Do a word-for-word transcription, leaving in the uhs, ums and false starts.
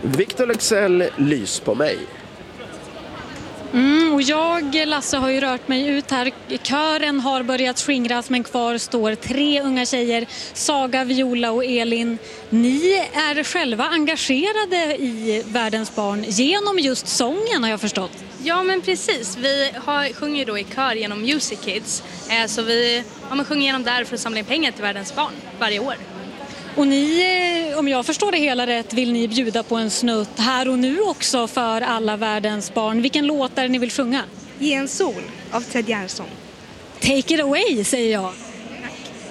Victor Leksell, Lys på mig. Mm, och jag, Lasse, har ju rört mig ut här. Kören har börjat skingras, men kvar står tre unga tjejer, Saga, Viola och Elin. Ni är själva engagerade i Världens barn genom just sången, har jag förstått. Ja, men precis. Vi har, sjunger då i kör genom Music Kids. Eh, så vi ja, men sjunger genom där för att samla in pengar till Världens barn varje år. Och ni, om jag förstår det hela rätt, vill ni bjuda på en snutt här och nu också för alla Världens barn. Vilken låt är det ni vill sjunga? Ge en sol av Ted Gärdesson. Take it away, säger jag.